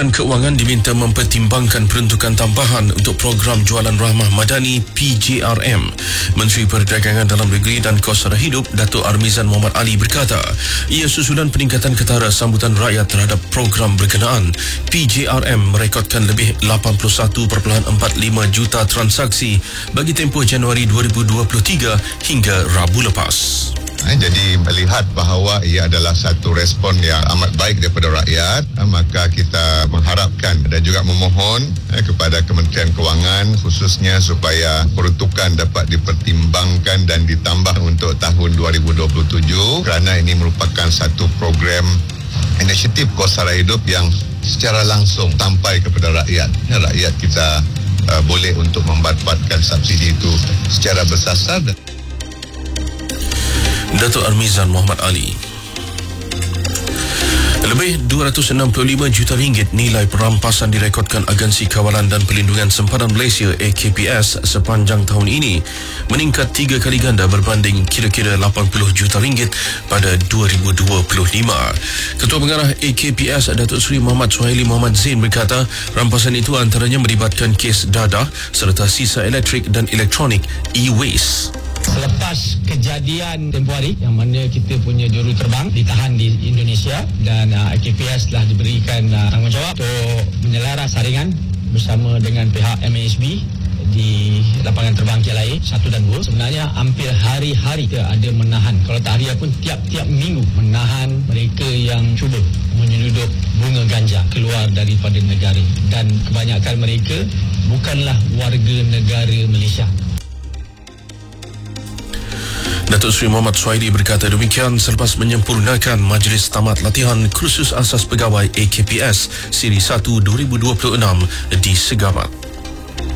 Kementerian Keuangan diminta mempertimbangkan peruntukan tambahan untuk program Jualan Rahmah Madani PJRM. Menteri Perdagangan Dalam Negeri dan Kos Sara Hidup Datuk Armizan Mohamad Ali berkata, ia susulan peningkatan ketara sambutan rakyat terhadap program berkenaan. PJRM merekodkan lebih 81.45 juta transaksi bagi tempoh Januari 2023 hingga Rabu lepas. Jadi melihat bahawa ia adalah satu respon yang amat baik daripada rakyat, maka kita mengharapkan dan juga memohon kepada Kementerian Keuangan khususnya supaya peruntukan dapat dipertimbangkan dan ditambah untuk tahun 2027 kerana ini merupakan satu program inisiatif Kos Sara Hidup yang secara langsung sampai kepada rakyat. Rakyat kita boleh untuk mendapatkan subsidi itu secara bersasar. Datuk Armizan Mohamad Ali. Lebih 265 juta ringgit nilai perampasan direkodkan Agensi Kawalan dan Perlindungan Sempadan Malaysia AKPS sepanjang tahun ini, meningkat 3 kali ganda berbanding kira-kira 80 juta ringgit pada 2025. Ketua Pengarah AKPS Datuk Seri Muhammad Suhaili Muhammad Zain berkata, rampasan itu antaranya melibatkan kes dadah serta sisa elektrik dan elektronik e-waste. Selepas kejadian tempoh hari yang mana kita punya juruterbang ditahan di Indonesia dan AKPS telah diberikan tanggungjawab untuk menyelaras saringan bersama dengan pihak MASB di lapangan terbang KLIA 1 dan 2. Sebenarnya hampir hari-hari kita ada menahan, kalau tak hari pun tiap-tiap minggu menahan mereka yang cuba menyelundup bunga ganja keluar daripada negara, dan kebanyakan mereka bukanlah warga negara Malaysia. Datuk Seri Muhammad Suhaili berkata demikian selepas menyempurnakan Majlis Tamat Latihan Kursus Asas Pegawai AKPS Siri 1 2026 di Segamat.